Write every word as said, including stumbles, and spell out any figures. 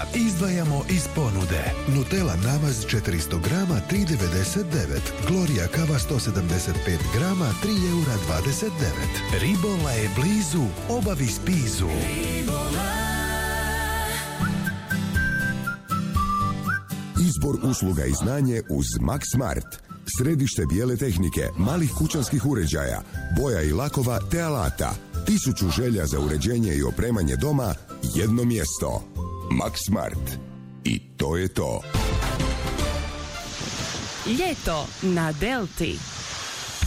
izdvajamo iz ponude. Nutella namaz četiristo grama tri devedeset devet. Gloria kava sto sedamdeset pet grama tri eura dvadeset devet. Ribola je blizu, obavi spizu. Izbor usluga i znanje uz Max Smart. Središte bijele tehnike, malih kućanskih uređaja, boja i lakova te alata. Tisuću želja za uređenje i opremanje doma, jedno mjesto. Max Smart. I to je to. Ljeto na Delti.